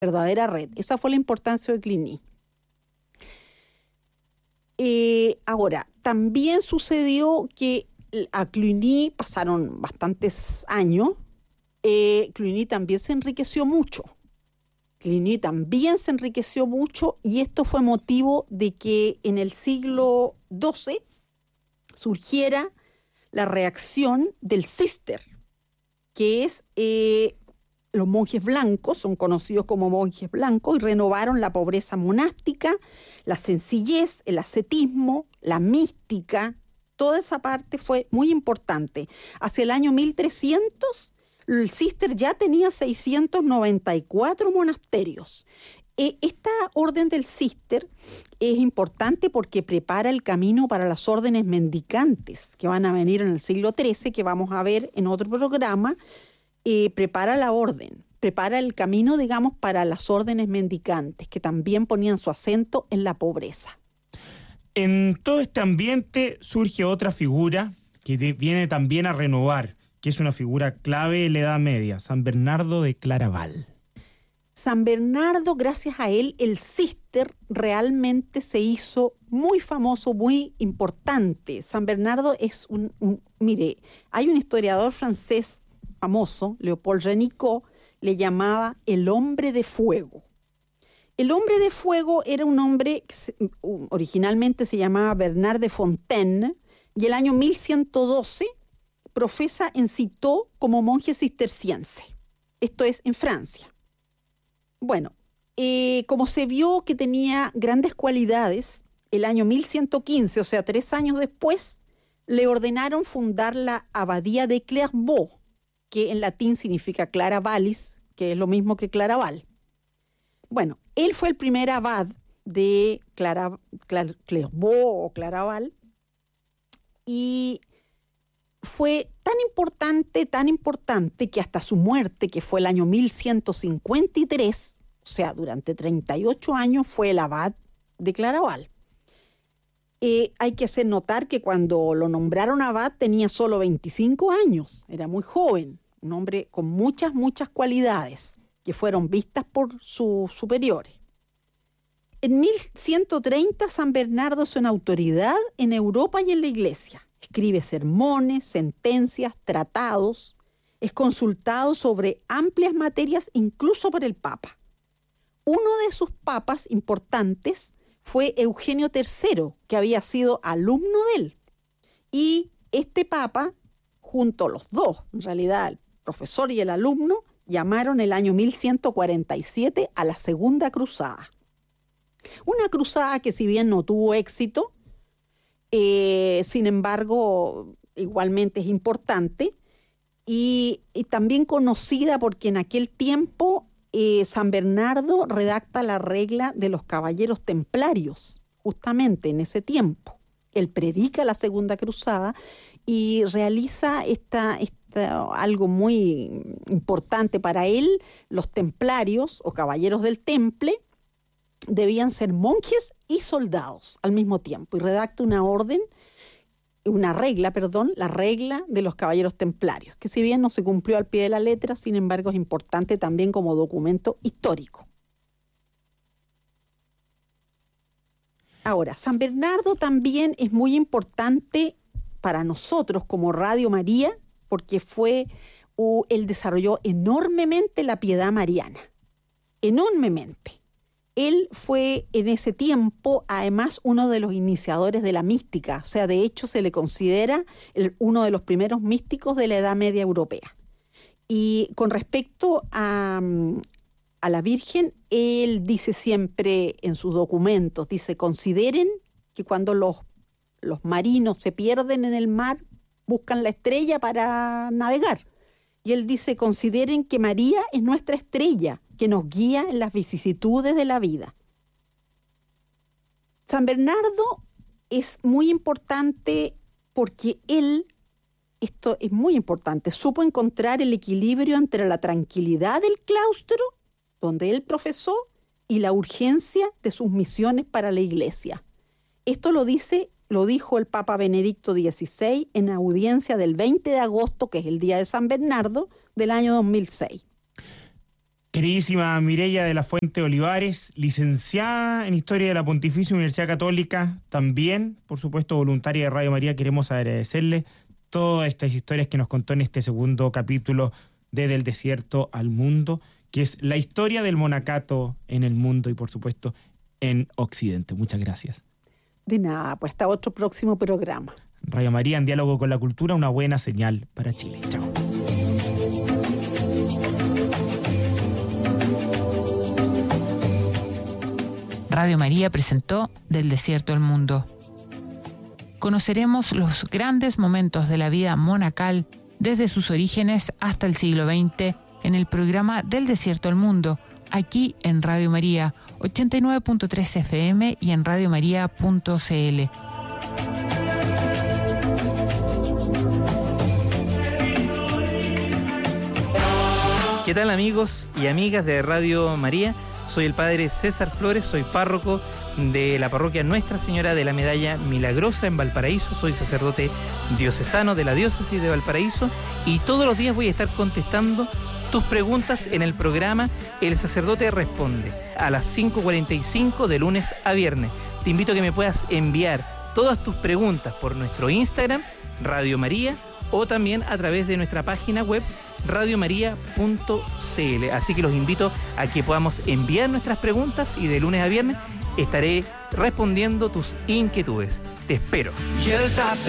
verdadera red. Esa fue la importancia de Cluny. Ahora, también sucedió que a Cluny pasaron bastantes años. Cluny también se enriqueció mucho. Cluny también se enriqueció mucho y esto fue motivo de que en el siglo XII surgiera la reacción del Cister, que es los monjes blancos, son conocidos como monjes blancos, y renovaron la pobreza monástica, la sencillez, el ascetismo, la mística. Toda esa parte fue muy importante. Hacia el año 1300, el Cister ya tenía 694 monasterios. Esta orden del Cister es importante porque prepara el camino para las órdenes mendicantes que van a venir en el siglo XIII, que vamos a ver en otro programa. Prepara la orden, prepara el camino, digamos, para las órdenes mendicantes, que también ponían su acento en la pobreza. En todo este ambiente surge otra figura que viene también a renovar, que es una figura clave en la Edad Media, San Bernardo de Claraval. San Bernardo, gracias a él, el Cister realmente se hizo muy famoso, muy importante. San Bernardo es mire, hay un historiador francés famoso, Leopold Génicot, le llamaba el hombre de fuego. El hombre de fuego era un hombre que originalmente se llamaba Bernard de Fontaine, y el año 1112 profesa en Citeaux como monje cisterciense. Esto es en Francia. Bueno, como se vio que tenía grandes cualidades, el año 1115, o sea, 3 años después, le ordenaron fundar la abadía de Clairvaux, que en latín significa Claravallis, que es lo mismo que Claraval. Bueno, él fue el primer abad de Clairvaux o Claraval, y fue tan importante que hasta su muerte, que fue el año 1153, o sea, durante 38 años fue el abad de Claraval. Hay que hacer notar que cuando lo nombraron abad tenía solo 25 años, era muy joven, un hombre con muchas cualidades que fueron vistas por sus superiores. En 1130 San Bernardo es una autoridad en Europa y en la Iglesia. Escribe sermones, sentencias, tratados, es consultado sobre amplias materias incluso por el Papa. Uno de sus papas importantes fue Eugenio III, que había sido alumno de él. Y este papa, junto a los dos, en realidad el profesor y el alumno, llamaron el año 1147 a la Segunda Cruzada. Una cruzada que, si bien no tuvo éxito, sin embargo, igualmente es importante y también conocida porque en aquel tiempo San Bernardo redacta la regla de los caballeros templarios, justamente en ese tiempo. Él predica la Segunda Cruzada y realiza algo muy importante para él. Los templarios o caballeros del temple debían ser monjes y soldados al mismo tiempo, y redacta la regla de los caballeros templarios, que si bien no se cumplió al pie de la letra, sin embargo es importante también como documento histórico. Ahora, San Bernardo también es muy importante para nosotros como Radio María, porque él desarrolló enormemente la piedad mariana, enormemente. Él fue en ese tiempo, además, uno de los iniciadores de la mística. O sea, de hecho, se le considera uno de los primeros místicos de la Edad Media europea. Y con respecto a la Virgen, él dice siempre en sus documentos, dice, consideren que cuando los marinos se pierden en el mar, buscan la estrella para navegar. Y él dice, consideren que María es nuestra estrella, que nos guía en las vicisitudes de la vida. San Bernardo es muy importante porque esto es muy importante, supo encontrar el equilibrio entre la tranquilidad del claustro, donde él profesó, y la urgencia de sus misiones para la Iglesia. Esto lo dijo el Papa Benedicto XVI en audiencia del 20 de agosto, que es el día de San Bernardo, del año 2006. Queridísima Mireya de la Fuente Olivares, licenciada en Historia de la Pontificia Universidad Católica, también, por supuesto, voluntaria de Radio María, queremos agradecerle todas estas historias que nos contó en este segundo capítulo de Del Desierto al Mundo, que es la historia del monacato en el mundo y, por supuesto, en Occidente. Muchas gracias. De nada, pues hasta otro próximo programa. Radio María, en diálogo con la cultura, una buena señal para Chile. Chao. Radio María presentó Del Desierto al Mundo. Conoceremos los grandes momentos de la vida monacal desde sus orígenes hasta el siglo XX en el programa Del Desierto al Mundo, aquí en Radio María, 89.3 FM y en radiomaria.cl. ¿Qué tal, amigos y amigas de Radio María? Soy el padre César Flores, soy párroco de la parroquia Nuestra Señora de la Medalla Milagrosa en Valparaíso. Soy sacerdote diocesano de la diócesis de Valparaíso y todos los días voy a estar contestando tus preguntas en el programa El Sacerdote Responde a las 5:45 de lunes a viernes. Te invito a que me puedas enviar todas tus preguntas por nuestro Instagram, Radio María, o también a través de nuestra página web radiomaria.cl. Así que los invito a que podamos enviar nuestras preguntas y de lunes a viernes estaré respondiendo tus inquietudes. Te espero.